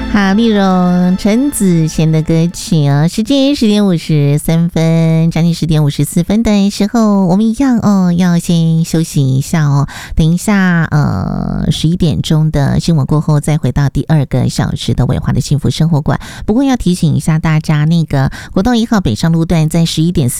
好，丽蓉陈子贤的歌曲啊，时间10:53，将近10:54的时候，我们一样要先休息一下哦。等一下11点钟的新闻过后，再回到第2个小时的伟华的幸福生活馆。不过要提醒一下大家，那个国道1号北上路段在11:40